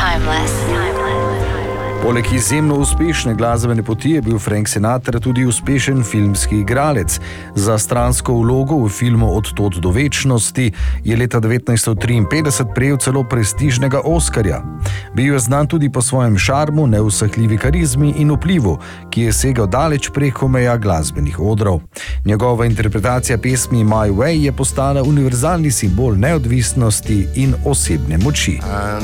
Timeless. Poleg izjemno uspešne glasbene poti je bil Frank Sinatra tudi uspešen filmski igralec. Za stransko vlogo v filmu Od tod do večnosti je leta 1953 prejel celo prestižnega Oskarja. Bil je znan tudi po svojem šarmu, neusahljivi karizmi in vplivu, ki je segal daleč preko meja glasbenih odrov. Njegova interpretacija pesmi My Way je postala univerzalni simbol neodvisnosti in osebne moči.